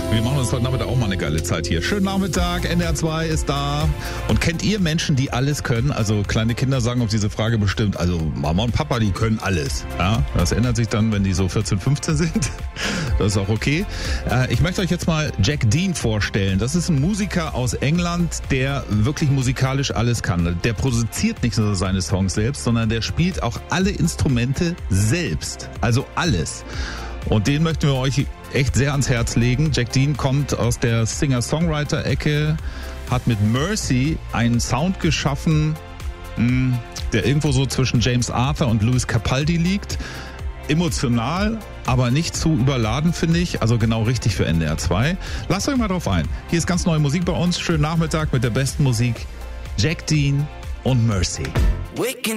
Wir machen uns heute Nachmittag auch mal eine geile Zeit hier. Schönen Nachmittag, NDR 2 ist da. Und kennt ihr Menschen, die alles können? Also kleine Kinder sagen auf diese Frage bestimmt, also Mama und Papa, die können alles. Ja, das ändert sich dann, wenn die so 14, 15 sind. Das ist auch okay. Ich möchte euch jetzt mal Jack Dean vorstellen. Das ist ein Musiker aus England, der wirklich musikalisch alles kann. Der produziert nicht nur seine Songs selbst, sondern der spielt auch alle Instrumente selbst. Also alles. Und den möchten wir euch echt sehr ans Herz legen. Jack Dean kommt aus der Singer-Songwriter-Ecke, hat mit Mercy einen Sound geschaffen, der irgendwo so zwischen James Arthur und Louis Capaldi liegt. Emotional, aber nicht zu überladen, finde ich. Also genau richtig für NDR 2. Lasst euch mal drauf ein. Hier ist ganz neue Musik bei uns. Schönen Nachmittag mit der besten Musik. Jack Dean und Mercy.